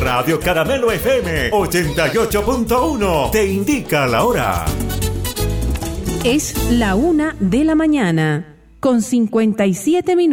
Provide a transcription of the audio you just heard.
Radio Caramelo FM 88.1 te indica la hora. Es la 1:00 a.m, con 57 minutos.